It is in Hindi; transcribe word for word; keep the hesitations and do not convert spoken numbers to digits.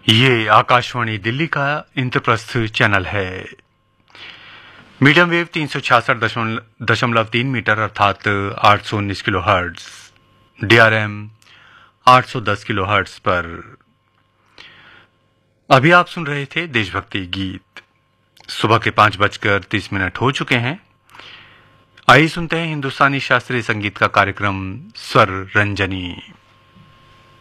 ये आकाशवाणी दिल्ली का इंद्रप्रस्थ चैनल है। मीडियम वेव तीन सौ छियासठ दशमलव तीन मीटर अर्थात आठ सौ उन्नीस किलो हर्ट्ज, डीआरएम आठ सौ दस किलो हर्ट्ज पर। अभी आप सुन रहे थे देशभक्ति गीत। सुबह के पांच बजकर तीस मिनट हो चुके हैं। आइए सुनते हैं हिंदुस्तानी शास्त्रीय संगीत का कार्यक्रम स्वर रंजनी।